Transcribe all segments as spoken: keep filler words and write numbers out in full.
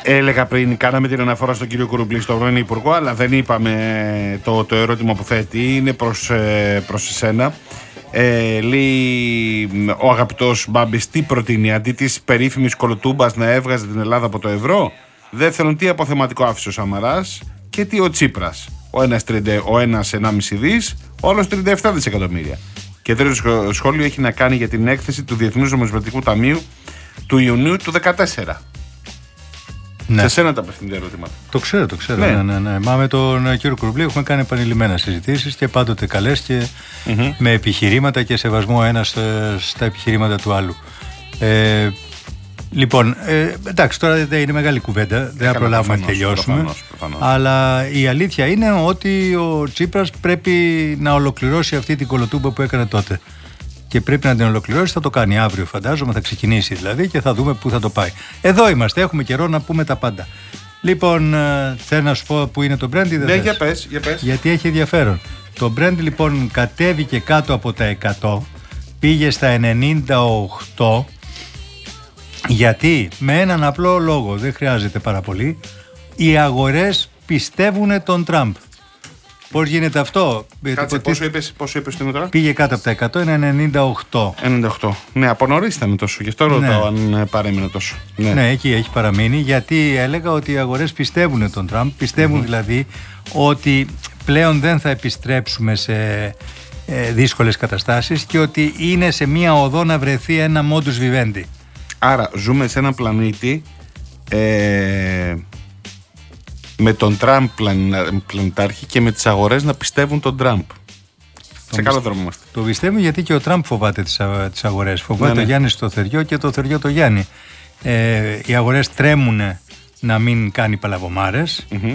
Έλεγα πριν, κάναμε την αναφορά στον κύριο Κουρουμπλή, στον πρώην Υπουργό, αλλά δεν είπαμε το, το ερώτημα που θέτει. Είναι προς, προς εσένα. Ε, λέει ο αγαπητός Μπάμπης, τι προτείνει αντί της περίφημης κολοτούμπας να έβγαζε την Ελλάδα από το ευρώ? Δεύτερον, τι αποθεματικό άφησε ο Σαμαράς και τι ο Τσίπρας? Ο ένας, ο ένας ενάμιση δις, ο άλλος τριάντα επτά δισεκατομμύρια. Και τρίτο σχόλιο έχει να κάνει για την έκθεση του Διεθνούς Νομισματικού Ταμείου του Ιουνίου του δεκατέσσερα. Ναι. Σε σένα τα απευθύνονται ερωτήματα. Το ξέρω, το ξέρω. Ναι. Ναι, ναι, ναι. Μα με τον κύριο Κουρουμπλή έχουμε κάνει επανειλημμένα συζητήσεις και πάντοτε καλές και mm-hmm. με επιχειρήματα και σεβασμό ένας στα επιχειρήματα του άλλου. Ε, λοιπόν, ε, εντάξει, τώρα δεν είναι μεγάλη κουβέντα, δεν θα προλάβουμε να τελειώσουμε. Προφανώς, προφανώς. Αλλά η αλήθεια είναι ότι ο Τσίπρας πρέπει να ολοκληρώσει αυτή την κολοτούμπα που έκανε τότε. Και πρέπει να την ολοκληρώσει, θα το κάνει αύριο φαντάζομαι, θα ξεκινήσει δηλαδή και θα δούμε πού θα το πάει. Εδώ είμαστε, έχουμε καιρό να πούμε τα πάντα. Λοιπόν, θέλω να σου πω που είναι το Brent ή δεν Ναι, για πες, για πες. Γιατί έχει ενδιαφέρον. Το Brent λοιπόν κατέβηκε κάτω από τα εκατό, πήγε στα ενενήντα οκτώ, γιατί με έναν απλό λόγο, δεν χρειάζεται πάρα πολύ, οι αγορές πιστεύουν τον Τραμπ. Πώς γίνεται αυτό? Κάτσε, πόσο είπες, πόσο είπες τώρα? Πήγε κάτω από τα εκατό, είναι ενενήντα οκτώ. ενενήντα οκτώ. Ναι, από νωρίς ήταν τόσο, γι' αυτό ρωτάω ναι. αν παρέμεινε τόσο. Ναι. ναι, εκεί έχει παραμείνει, γιατί έλεγα ότι οι αγορές πιστεύουν τον Τραμπ, πιστεύουν mm-hmm. δηλαδή ότι πλέον δεν θα επιστρέψουμε σε ε, δύσκολες καταστάσεις και ότι είναι σε μία οδό να βρεθεί ένα modus vivendi. Άρα ζούμε σε έναν πλανήτη ε, με τον Τραμπ πλανητάρχη και με τις αγορές να πιστεύουν τον Τραμπ. Σε καλό δρόμο είμαστε. Το πιστεύουν γιατί και ο Τραμπ φοβάται τις, τις αγορές. Φοβάται ναι, ναι. το Γιάννη στο Θεριό και το Θεριό το Γιάννη. Ε, οι αγορές τρέμουν να μην κάνει παλαβομάρες. Mm-hmm.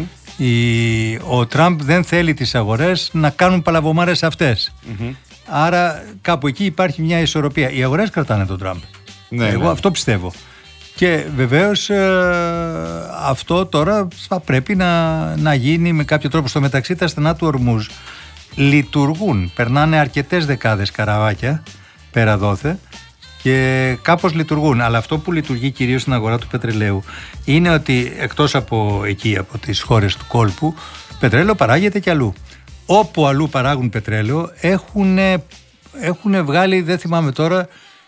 Η, ο Τραμπ δεν θέλει τις αγορές να κάνουν παλαβομάρες αυτές. Mm-hmm. Άρα κάπου εκεί υπάρχει μια ισορροπία. Οι αγορές κρατάνε τον Τραμπ. Ναι, Εγώ ναι. αυτό πιστεύω. Και βεβαίως ε, αυτό τώρα θα πρέπει να, να γίνει με κάποιο τρόπο. Στο μεταξύ τα στενά του Ορμούζ λειτουργούν, περνάνε αρκετές δεκάδες καραβάκια πέρα δόθε και κάπως λειτουργούν. Αλλά αυτό που λειτουργεί κυρίως στην αγορά του πετρελαίου είναι ότι εκτός από εκεί, από τις χώρες του κόλπου, πετρέλαιο παράγεται και αλλού. Όπου αλλού παράγουν πετρέλαιο έχουν, έχουν βγάλει, δεν θυμάμαι τώρα,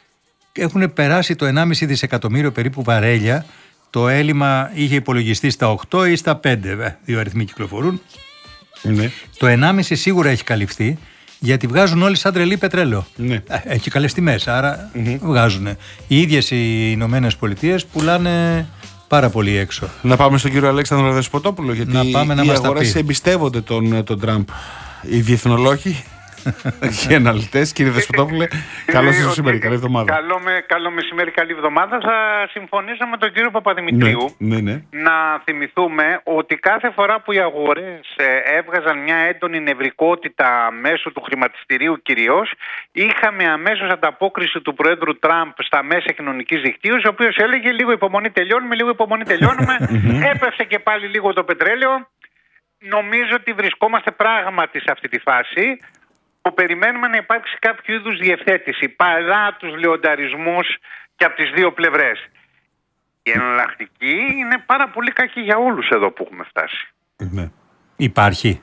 έχουν περάσει το ενάμιση δισεκατομμύριο περίπου βαρέλια. Το έλλειμμα είχε υπολογιστεί στα οκτώ ή στα πέντε, δύο αριθμοί κυκλοφορούν. Ναι. Το ενάμιση σίγουρα έχει καλυφθεί, γιατί βγάζουν όλοι σαν τρελή πετρέλαιο. Ναι. Έχει καλές τιμές, άρα mm-hmm. βγάζουν. Οι ίδιες οι Ηνωμένες Πολιτείες πουλάνε πάρα πολύ έξω. Να πάμε στον κύριο Αλέξανδρο Δεσποτόπουλο, γιατί να πάμε να οι αγορές εμπιστεύονται τον, τον Τραμπ. Οι διεθνολόγοι και αναλυτές. Κύριε Δεσποτόπουλε, καλώς ήρθατε σήμερα. Καλή εβδομάδα. Καλό, με, καλό μεσημέρι, καλή εβδομάδα. Θα συμφωνήσω με τον κύριο Παπαδημητρίου ναι, ναι, ναι. να θυμηθούμε ότι κάθε φορά που οι αγορές έβγαζαν μια έντονη νευρικότητα μέσω του χρηματιστηρίου κυρίως, είχαμε αμέσως ανταπόκριση του Προέδρου Τραμπ στα μέσα κοινωνικής δικτύωσης, ο οποίος έλεγε λίγο υπομονή τελειώνουμε, λίγο υπομονή τελειώνουμε. Έπεφτε και πάλι λίγο το πετρέλαιο. Νομίζω ότι βρισκόμαστε πράγματι σε αυτή τη φάση που περιμένουμε να υπάρξει κάποιο είδους διευθέτηση παρά τους λεονταρισμούς και από τις δύο πλευρές. Η εναλλακτική είναι πάρα πολύ κακή για όλους εδώ που έχουμε φτάσει. Ναι. Υπάρχει.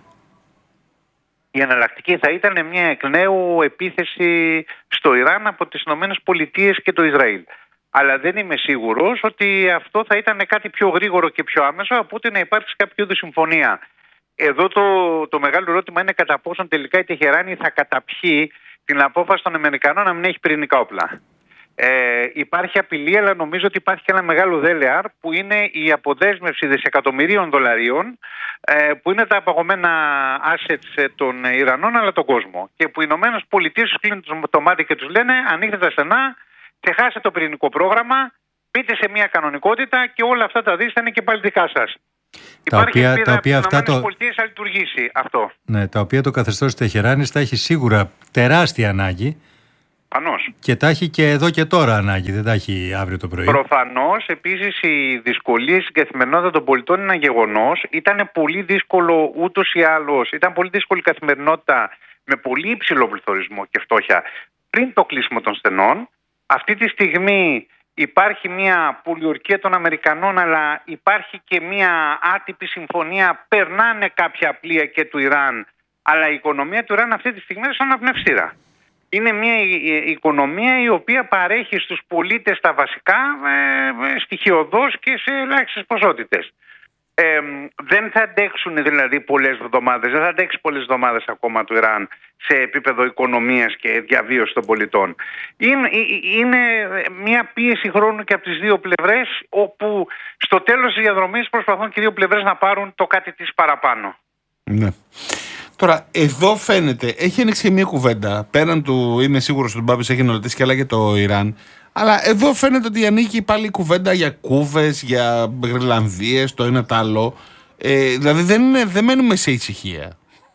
Η εναλλακτική θα ήταν μια εκ νέου επίθεση στο Ιράν από τις Ηνωμένες Πολιτείες και το Ισραήλ. Αλλά δεν είμαι σίγουρος ότι αυτό θα ήταν κάτι πιο γρήγορο και πιο άμεσο από ότι να υπάρξει κάποιο είδους συμφωνία. Εδώ το, το μεγάλο ερώτημα είναι κατά πόσον τελικά η Τεχεράνη θα καταπιεί την απόφαση των Αμερικανών να μην έχει πυρηνικά όπλα. Ε, υπάρχει απειλή, αλλά νομίζω ότι υπάρχει και ένα μεγάλο δέλεαρ που είναι η αποδέσμευση δισεκατομμυρίων δολαρίων, ε, που είναι τα απαγωμένα assets των Ιρανών αλλά τον κόσμο. Και που οι Ηνωμένες Πολιτείες τους κλείνουν το μάτι και τους λένε ανοίξτε τα στενά, ξεχάστε το πυρηνικό πρόγραμμα, μπείτε σε μια κανονικότητα και όλα αυτά τα δις θα είναι και πάλι δικά σας. Τα οποία, τα οποία αυτά το... θα λειτουργήσει αυτό. Ναι, τα οποία το καθεστώς της Τεχεράνης θα έχει σίγουρα τεράστια ανάγκη. Προφανώς. Και τα έχει και εδώ και τώρα ανάγκη, δεν τα έχει αύριο το πρωί. Προφανώς. Επίσης οι δυσκολίες στην καθημερινότητα των πολιτών είναι ένα γεγονός. Ήταν πολύ δύσκολο ούτως ή άλλως, ήταν πολύ δύσκολη η καθημερινότητα με πολύ υψηλό πληθωρισμό και φτώχεια πριν το κλείσιμο των στενών. Αυτή τη στιγμή υπάρχει μια πολιορκία των Αμερικανών, αλλά υπάρχει και μια άτυπη συμφωνία. Περνάνε κάποια πλοία και του Ιράν, αλλά η οικονομία του Ιράν αυτή τη στιγμή είναι σαν αναπνευστήρα. Είναι μια οικονομία η οποία παρέχει στους πολίτες τα βασικά ε, στοιχειωδώς και σε ελάχιστες ποσότητες. Ε, δεν θα αντέξουν δηλαδή πολλές εβδομάδες, δεν θα αντέξει πολλές εβδομάδες ακόμα του Ιράν σε επίπεδο οικονομίας και διαβίωσης των πολιτών. Είναι, είναι μια πίεση χρόνου και από τις δύο πλευρές, όπου στο τέλος της διαδρομής προσπαθούν και οι δύο πλευρές να πάρουν το κάτι της παραπάνω. Ναι. Τώρα, εδώ φαίνεται, έχει ανοίξει και μια κουβέντα, πέραν του, είμαι σίγουρος ότι ο Μπάμπης έχει ρωτήσει και άλλα για το Ιράν, αλλά εδώ φαίνεται ότι ανοίγει πάλι η κουβέντα για Κούβες, για Γρυλανδίες, το ένα το άλλο. Ε, δηλαδή δεν, είναι, δεν μένουμε σε ησυχία.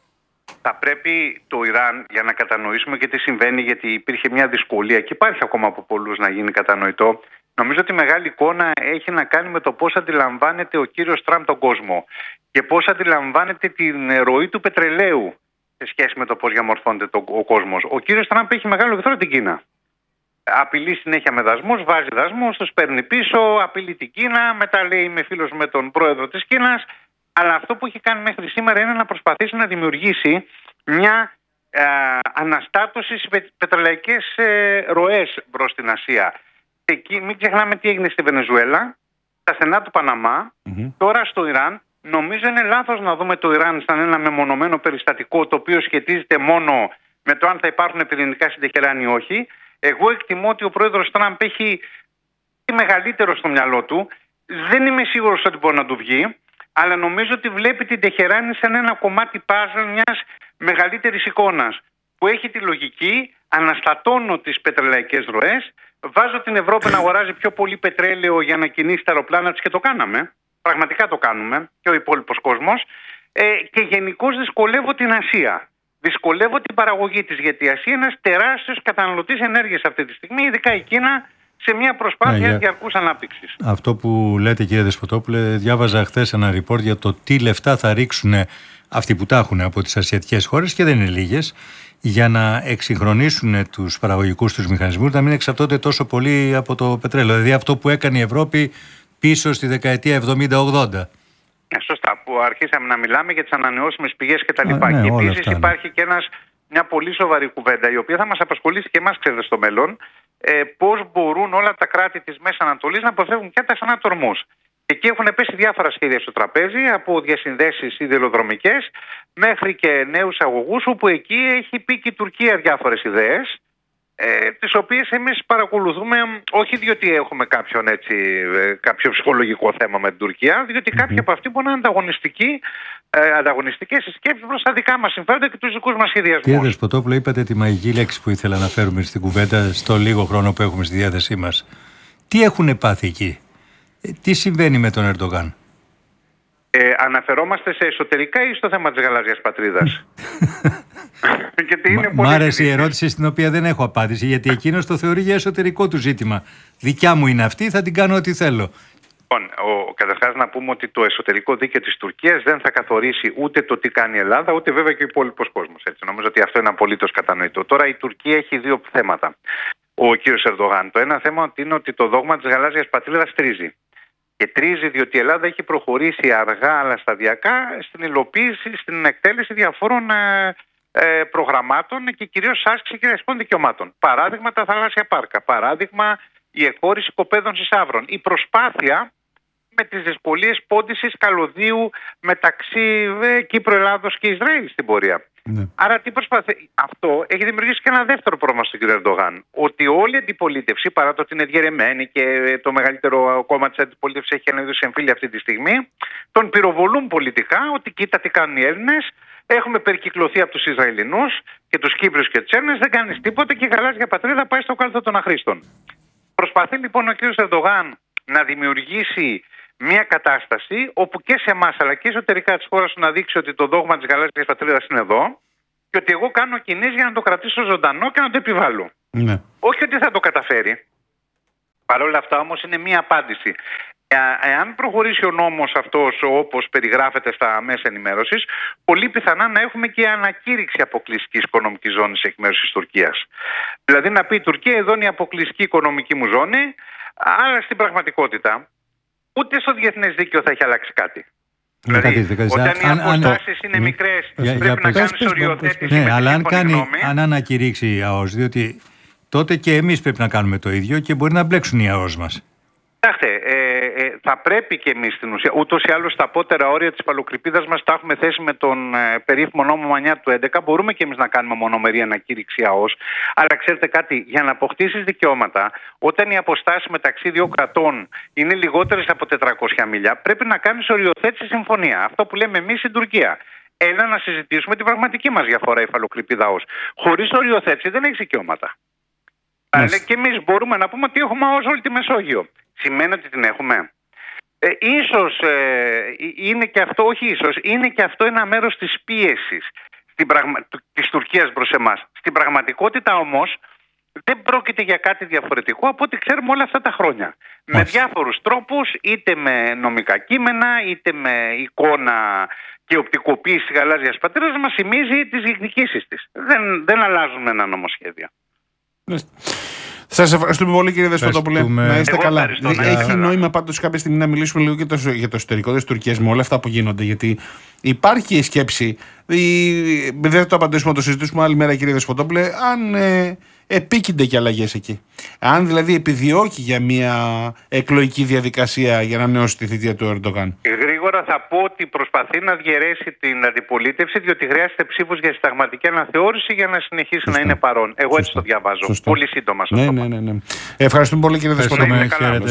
Θα πρέπει το Ιράν, για να κατανοήσουμε και τι συμβαίνει, γιατί υπήρχε μια δυσκολία και υπάρχει ακόμα από πολλούς να γίνει κατανοητό. Νομίζω ότι η μεγάλη εικόνα έχει να κάνει με το πώς αντιλαμβάνεται ο κύριος Τραμπ τον κόσμο και πώς αντιλαμβάνεται την ροή του πετρελαίου σε σχέση με το πώς διαμορφώνεται το, ο κόσμος. Ο κύριος Τραμπ έχει μεγάλο εχθρό την Κίνα. Απειλεί συνέχεια με δασμούς, βάζει δασμούς, τους παίρνει πίσω, απειλεί την Κίνα, μετά λέει είμαι φίλος με τον πρόεδρο της Κίνας. Αλλά αυτό που έχει κάνει μέχρι σήμερα είναι να προσπαθήσει να δημιουργήσει μια ε, αναστάτωση στις πε, πετρελαϊκές ε, ροές προς την Ασία. Εκεί, μην ξεχνάμε τι έγινε στη Βενεζουέλα, στα στενά του Παναμά, mm-hmm. τώρα στο Ιράν. Νομίζω είναι λάθος να δούμε το Ιράν σαν ένα μεμονωμένο περιστατικό το οποίο σχετίζεται μόνο με το αν θα υπάρχουν πυρηνικά στην Τεχεράνη ή όχι. Εγώ εκτιμώ ότι ο πρόεδρος Τραμπ έχει μεγαλύτερο στο μυαλό του. Δεν είμαι σίγουρος ότι μπορεί να του βγει, αλλά νομίζω ότι βλέπει την Τεχεράνη σαν ένα κομμάτι παζλ μιας μεγαλύτερης εικόνας που έχει τη λογική, αναστατώνω τις πετρελαϊκές ροές, βάζω την Ευρώπη να αγοράζει πιο πολύ πετρέλαιο για να κινήσει τα αεροπλάνα της και το κάναμε. Πραγματικά το κάνουμε και ο υπόλοιπος κόσμος. Ε, και γενικώς δυσκολεύω την Ασία. Δυσκολεύω την παραγωγή της, γιατί η Ασία είναι ένας τεράστιος καταναλωτής ενέργειας αυτή τη στιγμή, ειδικά η Κίνα, σε μια προσπάθεια ναι, διαρκούς ανάπτυξης. Αυτό που λέτε, κύριε Δεσποτόπουλε, διάβαζα χθες ένα report για το τι λεφτά θα ρίξουν αυτοί που τα έχουν από τις ασιατικές χώρες, και δεν είναι λίγες, για να εξυγχρονίσουν τους παραγωγικούς τους μηχανισμούς, να μην εξαρτώνται τόσο πολύ από το πετρέλαιο. Δηλαδή αυτό που έκανε η Ευρώπη πίσω στη δεκαετία εβδομήντα ογδόντα. Ε, σωστά, που αρχίσαμε να μιλάμε για τις ανανεώσιμες πηγές κτλ. Ναι, και επίσης αυτά, ναι. υπάρχει και ένας, μια πολύ σοβαρή κουβέντα, η οποία θα μας απασχολήσει και εμάς, ξέρετε, στο μέλλον, ε, πώς μπορούν όλα τα κράτη της Μέσης Ανατολής να αποφεύγουν πια τα ανατορμούς. Εκεί έχουν πέσει διάφορα σχέδια στο τραπέζι, από διασυνδέσεις ιδεολοδρομικές μέχρι και νέους αγωγούς, όπου εκεί έχει πει και η Τουρκία διάφορες ιδέες, ε, τις οποίες εμείς παρακολουθούμε, όχι διότι έχουμε κάποιον, έτσι, κάποιο ψυχολογικό θέμα με την Τουρκία, διότι mm-hmm. κάποιοι από αυτοί μπορεί να είναι ανταγωνιστικοί, ε, ανταγωνιστικές σκέψεις προς τα δικά μας συμφέροντα και τους δικούς μας σχεδιασμούς. Κύριε Δεσποτόπουλο, είπατε τη μαγική λέξη που ήθελα να φέρουμε στην κουβέντα στο λίγο χρόνο που έχουμε στη διάθεσή μας. Τι έχουν πάθει εκεί? Τι συμβαίνει με τον Ερντογάν? Ε, αναφερόμαστε σε εσωτερικά ή στο θέμα της γαλάζιας πατρίδας? Μ' άρεσε η ερώτηση στην οποία δεν έχω απάντηση, γιατί εκείνος το θεωρεί για εσωτερικό του ζήτημα. Δικιά μου είναι αυτή, θα την κάνω ό,τι θέλω. Λοιπόν, καταρχάς να πούμε ότι το εσωτερικό δίκαιο της Τουρκίας δεν θα καθορίσει ούτε το τι κάνει η Ελλάδα, ούτε βέβαια και ο υπόλοιπος κόσμος. Έτσι. Νομίζω ότι αυτό είναι απολύτως κατανοητό. Τώρα η Τουρκία έχει δύο θέματα. Ο κύριος Ερντογάν. Το ένα θέμα είναι ότι το δόγμα της γαλάζιας πατρίδας τρίζει. Και τρίζει διότι η Ελλάδα έχει προχωρήσει αργά αλλά σταδιακά στην υλοποίηση, στην εκτέλεση διαφόρων ε, ε, προγραμμάτων και κυρίως άσκηση κυριαρχικών δικαιωμάτων. Παράδειγμα τα θαλάσσια πάρκα, παράδειγμα η εκχώρηση οικοπαίδων συσσαύρων, η προσπάθεια με τις δυσκολίες πόντισης καλωδίου μεταξύ ε, Κύπρου, Ελλάδος και Ισραήλ στην πορεία. Ναι. Άρα τι προσπαθεί? Αυτό έχει δημιουργήσει και ένα δεύτερο πρόβλημα στον κύριο Ερντογάν. Ότι όλη η αντιπολίτευση, παρά το ότι είναι διαιρεμένη και το μεγαλύτερο κόμμα της αντιπολίτευσης έχει αναδείξει εμφύλια αυτή τη στιγμή, τον πυροβολούν πολιτικά ότι κοίτα τι κάνουν οι Έλληνες. Έχουμε περικυκλωθεί από τους Ισραηλινούς και τους Κύπριους και τους Έλληνες, δεν κάνεις τίποτα και η γαλάζια πατρίδα πάει στο κάλθο των αχρήστων. Προσπαθεί λοιπόν ο κύριος Ερντογάν να δημιουργήσει μια κατάσταση όπου και σε εμάς αλλά και εσωτερικά της χώρας να δείξει ότι το δόγμα της γαλάζιας πατρίδας είναι εδώ και ότι εγώ κάνω κινήσεις για να το κρατήσω ζωντανό και να το επιβάλλω. Ναι. Όχι ότι θα το καταφέρει. Παρ' όλα αυτά όμως είναι μια απάντηση. Εάν προχωρήσει ο νόμος αυτός όπως περιγράφεται στα μέσα ενημέρωσης, πολύ πιθανά να έχουμε και ανακήρυξη αποκλειστικής οικονομικής ζώνης εκ μέρους της Τουρκίας. Δηλαδή να πει η Τουρκία, εδώ είναι η αποκλειστική οικονομική μου ζώνη, αλλά στην πραγματικότητα ούτε στο διεθνές δίκαιο θα έχει αλλάξει κάτι. Δηλαδή, όταν οι αποστάσεις είναι μικρές, πρέπει να κάνεις οριοθέτηση. Ναι, αλλά αν, κάνει, αν ανακηρύξει η ΑΟΣ, διότι τότε και εμείς πρέπει να κάνουμε το ίδιο και μπορεί να μπλέξουν οι ΑΟΣ μας. Κοιτάξτε, ε, ε, θα πρέπει και εμείς στην ουσία, ούτως ή άλλως τα απότερα όρια της υφαλοκρηπίδας μας τα έχουμε θέσει με τον ε, περίφημο νόμο Μανιά του έντεκα. Μπορούμε και εμείς να κάνουμε μονομερή ανακήρυξη ΑΟΣ. Αλλά ξέρετε κάτι, για να αποκτήσεις δικαιώματα, όταν οι αποστάσεις μεταξύ δύο κρατών είναι λιγότερες από τετρακόσια μίλια, πρέπει να κάνεις οριοθέτηση συμφωνία. Αυτό που λέμε εμείς στην Τουρκία. Έλα να συζητήσουμε την πραγματική μας διαφορά υφαλοκρηπίδα ΑΟΣ. Χωρίς οριοθέτηση δεν έχεις δικαιώματα. Αλλά και εμείς μπορούμε να πούμε ότι έχουμε ΑΟΣ όλη τη Μεσόγειο. Σημαίνει ότι την έχουμε. Ε, ίσως ε, είναι και αυτό, όχι ίσως, είναι και αυτό ένα μέρος της πίεσης στην πραγμα... της Τουρκίας προς εμάς. Στην πραγματικότητα όμως δεν πρόκειται για κάτι διαφορετικό από ό,τι ξέρουμε όλα αυτά τα χρόνια. Μάλιστα. Με διάφορους τρόπους, είτε με νομικά κείμενα, είτε με εικόνα και οπτικοποίηση της γαλάζιας πατρίδας, μας θυμίζει τις διεκδικήσεις της. Δεν, δεν αλλάζουν ένα νομοσχέδιο. Σας ευχαριστούμε πολύ, κύριε Δεσποτόπουλε. Να είστε καλά. Να Έχει καλά. Νόημα πάντως κάποια στιγμή να μιλήσουμε λίγο και το, για το εσωτερικό της Τουρκίας με όλα αυτά που γίνονται. Γιατί υπάρχει η σκέψη, η, δεν θα το απαντήσουμε, να το συζητήσουμε άλλη μέρα, κύριε Δεσποτόπουλε, αν ε, επίκυνται και αλλαγές εκεί. Αν δηλαδή επιδιώκει για μια εκλογική διαδικασία για να νεώσει τη θητεία του Ερντογάν. Γρήγορα θα πω ότι προσπαθεί να διαιρέσει την αντιπολίτευση, διότι χρειάζεται ψήφους για συνταγματική αναθεώρηση για να συνεχίσει Σωστό. Να είναι παρόν. Εγώ Σωστό. Έτσι το διαβάζω. Σωστό. Πολύ σύντομα. Ναι, ναι, ναι, ναι. Ευχαριστούμε πολύ, κύριε Δεσποτόπουλε.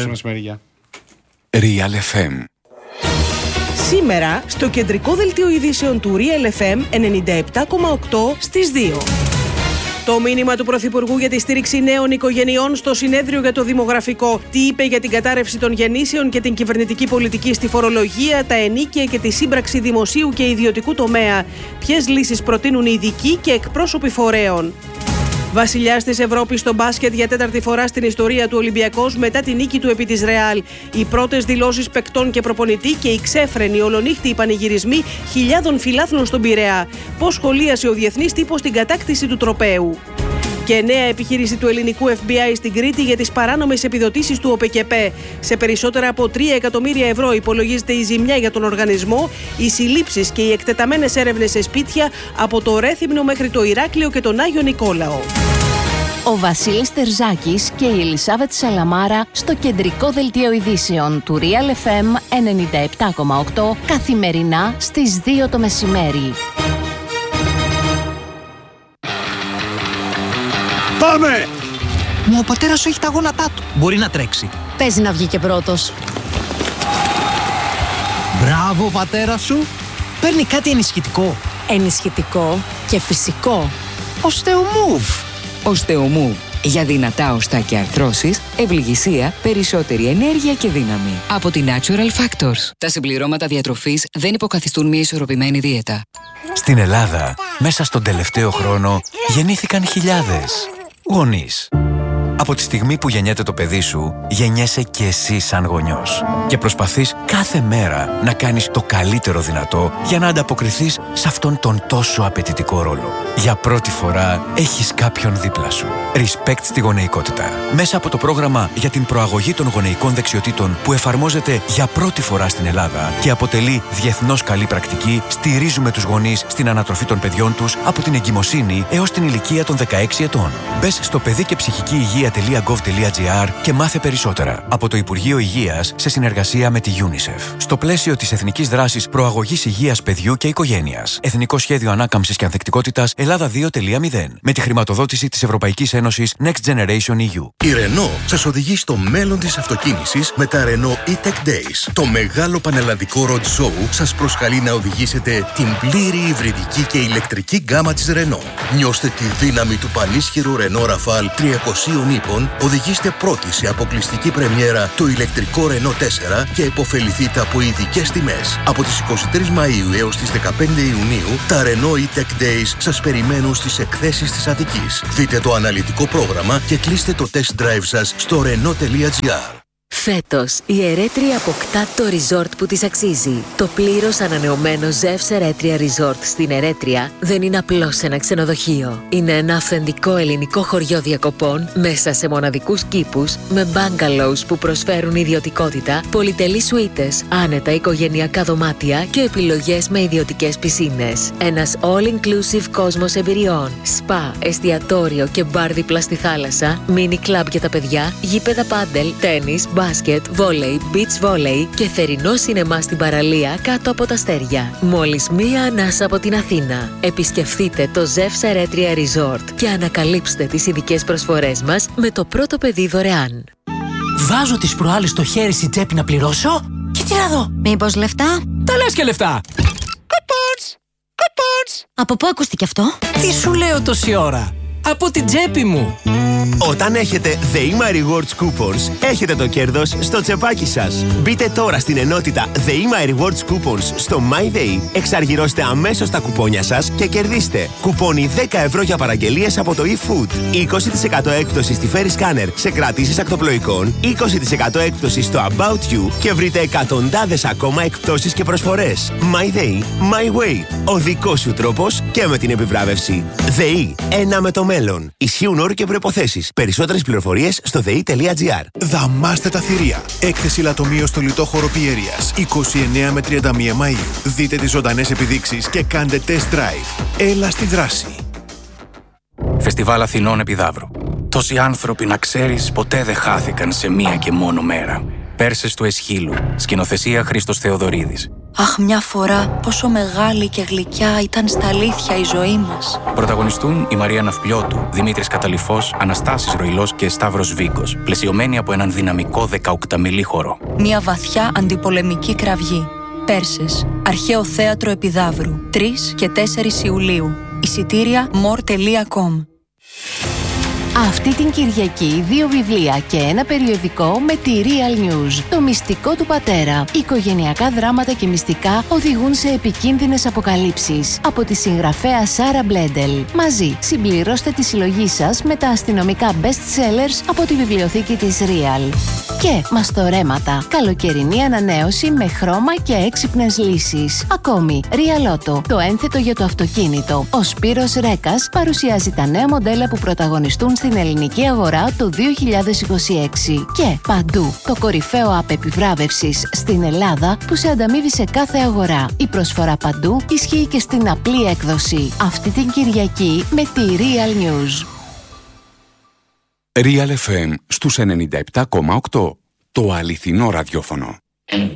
Real εφ εμ. Σήμερα στο κεντρικό δελτίο ειδήσεων του Real εφ εμ ενενήντα επτά κόμμα οκτώ στις δύο. Το μήνυμα του Πρωθυπουργού για τη στήριξη νέων οικογενειών στο συνέδριο για το δημογραφικό. Τι είπε για την κατάρρευση των γεννήσεων και την κυβερνητική πολιτική στη φορολογία, τα ενίκαια και τη σύμπραξη δημοσίου και ιδιωτικού τομέα. Ποιες λύσεις προτείνουν οι ειδικοί και εκπρόσωποι φορέων. Βασιλιάς της Ευρώπης στο μπάσκετ για τέταρτη φορά στην ιστορία του Ολυμπιακός μετά την νίκη του επί της Ρεάλ. Οι πρώτες δηλώσεις παικτών και προπονητή και οι ξέφρενοι ολονύχτιοι πανηγυρισμοί χιλιάδων φιλάθλων στον Πειραιά. Πώς σχολίασε ο διεθνής τύπος την κατάκτηση του τροπαίου. Και νέα επιχείρηση του ελληνικού εφ μπι άι στην Κρήτη για τις παράνομες επιδοτήσεις του ΟΠΕΚΕΠΕ. Σε περισσότερα από τρία εκατομμύρια ευρώ υπολογίζεται η ζημιά για τον οργανισμό, οι συλλήψεις και οι εκτεταμένες έρευνες σε σπίτια από το Ρέθυμνο μέχρι το Ηράκλειο και τον Άγιο Νικόλαο. Ο Βασίλης Τερζάκης και η Ελισάβετ Σαλαμάρα στο κεντρικό δελτίο ειδήσεων του Real εφ εμ ενενήντα επτά κόμμα οκτώ καθημερινά στις δύο το μεσημέρι. Πάμε! Μα ο πατέρας σου έχει τα γόνατά του. Μπορεί να τρέξει. Παίζει να βγει και πρώτος. Μπράβο, πατέρα σου. Παίρνει κάτι ενισχυτικό. Ενισχυτικό και φυσικό. Osteomove. Osteomove. Για δυνατά οστά και αρθρώσεις, ευληγησία, περισσότερη ενέργεια και δύναμη. Από τη Natural Factors. Τα συμπληρώματα διατροφής δεν υποκαθιστούν μια ισορροπημένη δίαιτα. Στην Ελλάδα, μέσα στον τελευταίο χρόνο, γεννήθηκαν χιλιάδες γονείς. Από τη στιγμή που γεννιέται το παιδί σου, γεννιέσαι και εσύ σαν γονιός. Και προσπαθείς κάθε μέρα να κάνεις το καλύτερο δυνατό για να ανταποκριθείς σε αυτόν τον τόσο απαιτητικό ρόλο. Για πρώτη φορά έχεις κάποιον δίπλα σου. Respect στη γονεϊκότητα. Μέσα από το πρόγραμμα για την προαγωγή των γονεϊκών δεξιοτήτων που εφαρμόζεται για πρώτη φορά στην Ελλάδα και αποτελεί διεθνώς καλή πρακτική, στηρίζουμε τους γονείς στην ανατροφή των παιδιών τους από την εγκυμοσύνη έως την ηλικία των δεκαέξι ετών. Μπες στο παιδί και ψυχική υγεία τελεία γκοβ τελεία τζι άρ και μάθε περισσότερα. Από το Υπουργείο Υγείας σε συνεργασία με τη UNICEF. Στο πλαίσιο της Εθνικής Δράσης Προαγωγής Υγείας Παιδιού και Οικογένειας. Εθνικό Σχέδιο Ανάκαμψης και Ανθεκτικότητας Ελλάδα δύο τελεία μηδέν. Με τη χρηματοδότηση της Ευρωπαϊκής Ένωσης Next Generation ι γιου. Η Renault σας οδηγεί στο μέλλον της αυτοκίνησης με τα Renault E-Tech Days. Το μεγάλο πανελλαδικό road show σας προσκαλεί να οδηγήσετε την πλήρη υβριδική και ηλεκτρική γκάμα της Renault. Νιώστε τη δύναμη του πανίσχυρου Renault Rafale τριακοσίων ύπων, οδηγήστε πρώτοι σε αποκλειστική πρεμιέρα το ηλεκτρικό Renault τέσσερα και επωφεληθείτε από ειδικές τιμές. Από τις εικοστή τρίτη Μαΐου έως τις δεκαπέντε Ιουνίου, τα Renault E-Tech Days σας περιμένουν στις εκθέσεις της Αττικής. Δείτε το αναλυτικό πρόγραμμα και κλείστε το test drive σας στο renault τελεία τζι άρ. Φέτος, η Ερέτρια αποκτά το resort που της αξίζει. Το πλήρως ανανεωμένο Ζεύς Ερέτρια Resort στην Ερέτρια δεν είναι απλώς ένα ξενοδοχείο. Είναι ένα αυθεντικό ελληνικό χωριό διακοπών μέσα σε μοναδικούς κήπους με bungalows που προσφέρουν ιδιωτικότητα, πολυτελείς σουίτες, άνετα οικογενειακά δωμάτια και επιλογές με ιδιωτικές πισίνες. Ένας all-inclusive κόσμος εμπειριών. Σπα, εστιατόριο και μπαρ δίπλα στη θάλασσα, mini club για τα παιδιά, γήπεδα πάντελ, τένις, μπάσκετ, βόλεϊ, beach volley και θερινό σινεμά στην παραλία κάτω από τα αστέρια. Μόλις μία ανάσα από την Αθήνα. Επισκεφτείτε το Ζεύς Ερέτρια Resort και ανακαλύψτε τις ειδικές προσφορές μας με το πρώτο παιδί δωρεάν. Βάζω τις προάλλες το χέρι στην τσέπη να πληρώσω και τι να δω. Μήπως λεφτά? Τα λες και λεφτά. Coupons! Coupons! Από πού ακούστηκε αυτό? Τι σου λέω τόση ώρα. Από την τσέπη μου. Όταν έχετε The My Rewards Coupons, έχετε το κέρδος στο τσεπάκι σας. Μπείτε τώρα στην ενότητα The My Rewards Coupons στο MyDay, εξαργυρώστε αμέσως τα κουπόνια σας και κερδίστε κουπόνι δέκα ευρώ για παραγγελίες από το eFood, είκοσι τοις εκατό έκπτωση στη Ferry Scanner σε κρατήσεις ακτοπλοϊκών, είκοσι τοις εκατό έκπτωση στο About You και βρείτε εκατοντάδες ακόμα εκπτώσεις και προσφορές. MyDay, My Way. Ο δικός σου τρόπος και με την επιβράβευση. ΔΕΗ. Ένα με το μέλλον. Ισχύουν όροι και προϋποθέσεις. Περισσότερες πληροφορίες στο δε ι τελεία τζι άρ. Δαμάστε τα θηρία. Έκθεση λατομείο στο λιτό χώρο Πιέρειας. είκοσι εννέα με τριάντα μία Μαΐου. Δείτε τις ζωντανές επιδείξεις και κάντε test drive. Έλα στη δράση. Φεστιβάλ Αθηνών Επιδαύρου. Τόσοι άνθρωποι, να ξέρεις, ποτέ δεν χάθηκαν σε μία και μόνο μέρα. Πέρσες του Εσχύλου. Σκηνοθεσία Χρήστος Θεοδωρίδης. Αχ, μια φορά πόσο μεγάλη και γλυκιά ήταν στα αλήθεια η ζωή μας. Πρωταγωνιστούν η Μαρία Ναυπλιώτου, Δημήτρης Καταλυφός, Αναστάσης Ροϊλός και Σταύρος Βίκος, πλαισιωμένοι από έναν δυναμικό δεκαοκταμιλή χορό. Μια βαθιά αντιπολεμική κραυγή. Πέρσες. Αρχαίο θέατρο Επιδαύρου. τρεις και τέσσερις Ιουλίου. Εισιτήρια more τελεία com. Αυτή την Κυριακή δύο βιβλία και ένα περιοδικό με τη Real News. Το μυστικό του πατέρα. Οικογενειακά δράματα και μυστικά οδηγούν σε επικίνδυνες αποκαλύψεις. Από τη συγγραφέα Σάρα Μπλέντελ. Μαζί συμπληρώστε τη συλλογή σας με τα αστυνομικά best sellers από τη βιβλιοθήκη της Real. Και μαστορέματα. Καλοκαιρινή ανανέωση με χρώμα και έξυπνες λύσεις. Ακόμη, Real Auto, το ένθετο για το αυτοκίνητο. Ο Σπύρος Ρέκας παρουσιάζει τα νέα μοντέλα που πρωταγωνιστούν στην ελληνική αγορά το δύο χιλιάδες είκοσι έξι. Και παντού, το κορυφαίο app επιβράβευσης στην Ελλάδα που σε ανταμείβει σε κάθε αγορά. Η προσφορά παντού ισχύει και στην απλή έκδοση. Αυτή την Κυριακή με τη Real News. Real εφ εμ στους ενενήντα επτά κόμμα οκτώ. Το αληθινό ραδιόφωνο.